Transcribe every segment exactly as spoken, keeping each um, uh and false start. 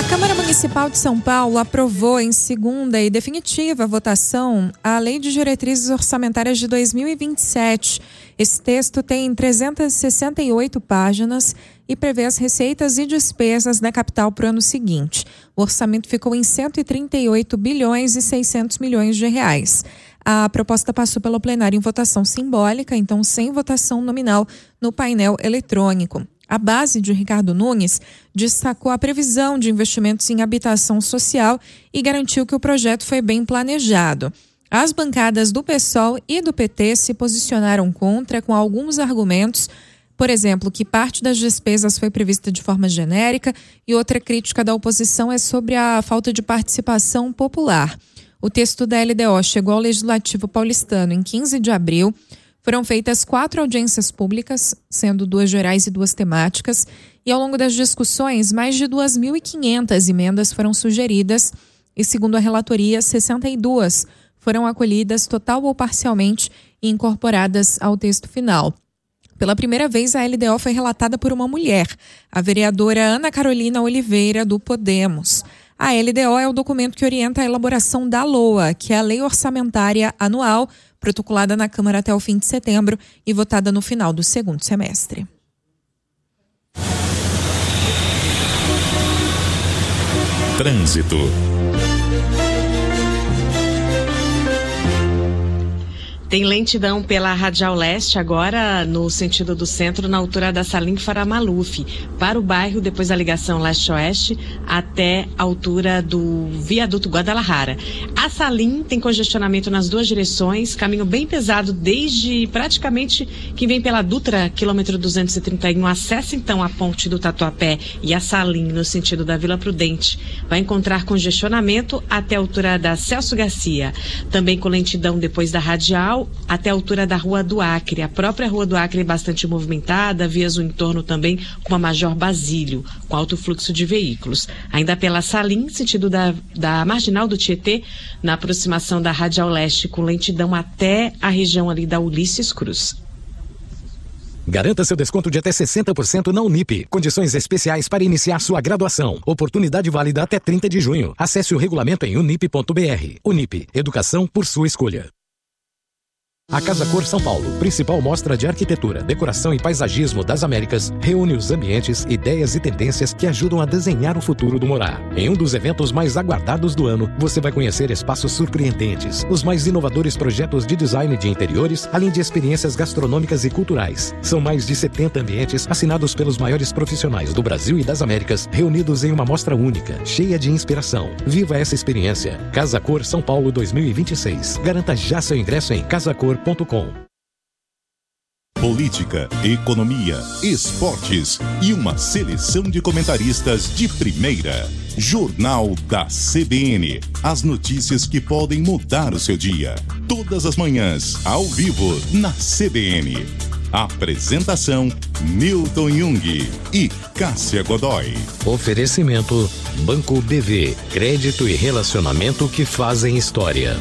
Câmara Municipal de São Paulo aprovou em segunda e definitiva votação a Lei de Diretrizes Orçamentárias de dois mil e vinte e sete. Esse texto tem trezentas e sessenta e oito páginas e prevê as receitas e despesas da capital para o ano seguinte. O orçamento ficou em cento e trinta e oito bilhões e seiscentos milhões de reais. A proposta passou pelo plenário em votação simbólica, então sem votação nominal no painel eletrônico. A base de Ricardo Nunes destacou a previsão de investimentos em habitação social e garantiu que o projeto foi bem planejado. As bancadas do PSOL e do P T se posicionaram contra com alguns argumentos, por exemplo, que parte das despesas foi prevista de forma genérica, e outra crítica da oposição é sobre a falta de participação popular. O texto da L D O chegou ao Legislativo paulistano em quinze de abril. Foram feitas quatro audiências públicas, sendo duas gerais e duas temáticas, e ao longo das discussões, mais de duas mil e quinhentas emendas foram sugeridas e, segundo a relatoria, sessenta e duas foram acolhidas total ou parcialmente e incorporadas ao texto final. Pela primeira vez, a L D O foi relatada por uma mulher, a vereadora Ana Carolina Oliveira, do Podemos. A L D O é o documento que orienta a elaboração da LOA, que é a Lei Orçamentária Anual, protocolada na Câmara até o fim de setembro e votada no final do segundo semestre. Trânsito. Tem lentidão pela Radial Leste agora no sentido do centro, na altura da Salim Faramaluf, para o bairro, depois da ligação leste-oeste, até a altura do viaduto Guadalajara. A Salim tem congestionamento nas duas direções, caminho bem pesado desde praticamente quem vem pela Dutra, quilômetro duzentos e trinta e um, acessa então a ponte do Tatuapé e a Salim no sentido da Vila Prudente. Vai encontrar congestionamento até a altura da Celso Garcia, também com lentidão depois da Radial, até a altura da Rua do Acre. A própria Rua do Acre é bastante movimentada, vias o entorno também com a Major Basílio, com alto fluxo de veículos. Ainda pela Salim, sentido da, da Marginal do Tietê, na aproximação da Radial Leste, com lentidão até a região ali da Ulisses Cruz. Garanta seu desconto de até sessenta por cento na Unip. Condições especiais para iniciar sua graduação. Oportunidade válida até trinta de junho. Acesse o regulamento em unip ponto br. Unip, educação por sua escolha. A Casa Cor São Paulo, principal mostra de arquitetura, decoração e paisagismo das Américas, reúne os ambientes, ideias e tendências que ajudam a desenhar o futuro do morar. Em um dos eventos mais aguardados do ano, você vai conhecer espaços surpreendentes, os mais inovadores projetos de design de interiores, além de experiências gastronômicas e culturais. São mais de setenta ambientes assinados pelos maiores profissionais do Brasil e das Américas, reunidos em uma mostra única, cheia de inspiração. Viva essa experiência. Casa Cor São Paulo dois mil e vinte e seis. Garanta já seu ingresso em casacor ponto com. Política, economia, esportes e uma seleção de comentaristas de primeira. Jornal da C B N. As notícias que podem mudar o seu dia. Todas as manhãs, ao vivo, na C B N. Apresentação: Newton Jung e Cássia Godoy. Oferecimento: Banco B V. Crédito e relacionamento que fazem história.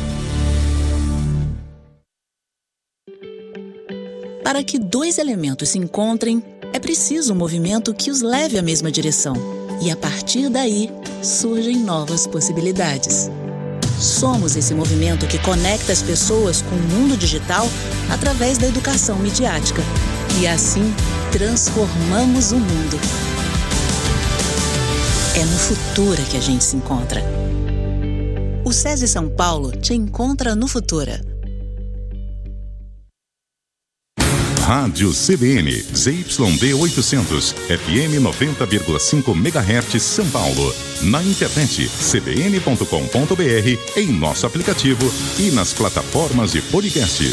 Para que dois elementos se encontrem, é preciso um movimento que os leve à mesma direção. E a partir daí, surgem novas possibilidades. Somos esse movimento que conecta as pessoas com o mundo digital através da educação midiática. E assim, transformamos o mundo. É no Futura que a gente se encontra. O SESI São Paulo te encontra no Futura. Rádio C B N, Z Y D oitocentos, F M noventa vírgula cinco megahertz São Paulo. Na internet, c b n ponto com ponto b r, em nosso aplicativo e nas plataformas de podcast.